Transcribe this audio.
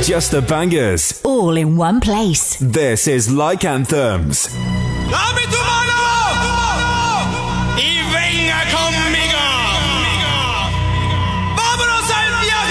Just the bangers. All in one place. This is Like Anthems. Dame tu